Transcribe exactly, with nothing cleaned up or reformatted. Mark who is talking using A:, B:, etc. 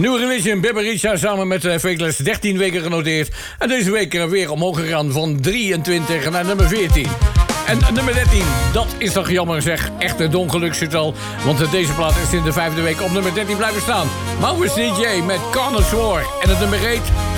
A: New Religion, Beberica samen met uh, Fakeless, dertien weken genoteerd. En deze week uh, weer omhoog gegaan van drieëntwintig naar nummer veertien. En nummer dertien, dat is toch jammer zeg. Echt een ongeluksgetal. Want uh, deze plaat is in de vijfde week op nummer dertien blijven staan. Maurice D J met Carnage War. En het nummer heet